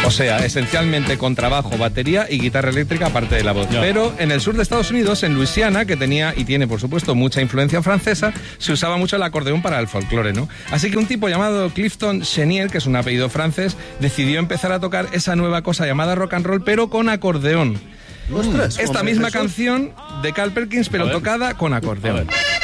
O sea, esencialmente contrabajo, batería y guitarra eléctrica aparte de la voz. Pero en el sur de Estados Unidos, en Luisiana, que tenía y tiene por supuesto mucha influencia francesa, se usaba mucho el acordeón para el folclore, ¿no? Así que un tipo llamado Clifton Chenier, que es un apellido francés, decidió empezar a tocar esa nueva cosa llamada rock and roll, pero con acordeón. ¡Ostras! Esta misma canción de Carl Perkins, pero tocada con acordeón.